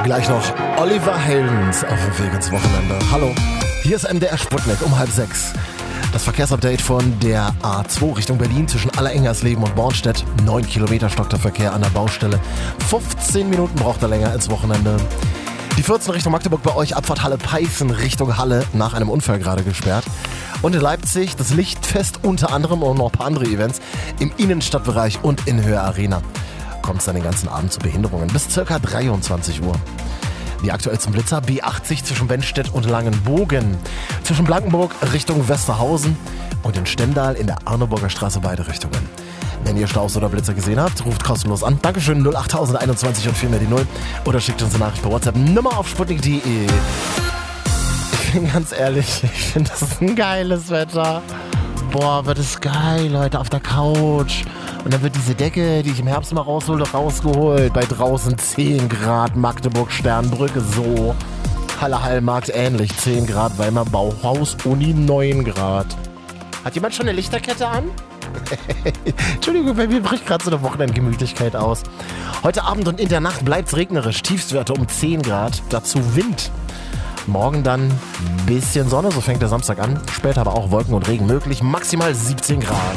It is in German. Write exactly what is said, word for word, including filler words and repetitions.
Gleich noch Oliver Heldens auf dem Weg ins Wochenende. Hallo, hier ist M D R Sputnik um halb sechs. Das Verkehrsupdate von der A zwei Richtung Berlin zwischen Allerengersleben und Bornstedt. Neun Kilometer stockt der Verkehr an der Baustelle. fünfzehn Minuten braucht er länger ins Wochenende. Die vierzehn Richtung Magdeburg bei euch, Abfahrt Halle-Peißen Richtung Halle, nach einem Unfall gerade gesperrt. Und in Leipzig das Lichtfest unter anderem und noch ein paar andere Events im Innenstadtbereich und in Höhe Arena. Kommt es dann den ganzen Abend zu Behinderungen bis ca. dreiundzwanzig Uhr. Die aktuellsten Blitzer B achtzig zwischen Bennstedt und Langenbogen. Zwischen Blankenburg Richtung Westerhausen und in Stendal in der Arneburger Straße beide Richtungen. Wenn ihr Staus oder Blitzer gesehen habt, ruft kostenlos an. Dankeschön null acht einundzwanzig und vier mehr die null. Oder schickt uns eine Nachricht per WhatsApp. Nummer auf sputnik punkt de. Ich bin ganz ehrlich, ich finde das ist ein geiles Wetter. Boah, wird es geil heute auf der Couch. Und dann wird diese Decke, die ich im Herbst mal raushole, rausgeholt. Bei draußen zehn Grad, Magdeburg, Sternbrücke, so. Halle Hallmarkt ähnlich, zehn Grad, Weimar Bauhaus, Uni neun Grad. Hat jemand schon eine Lichterkette an? Entschuldigung, bei mir bricht gerade so eine Wochenendgemütlichkeit aus. Heute Abend und in der Nacht bleibt es regnerisch, Tiefstwerte um zehn Grad, dazu Wind. Morgen dann ein bisschen Sonne, so fängt der Samstag an. Später aber auch Wolken und Regen möglich, maximal siebzehn Grad.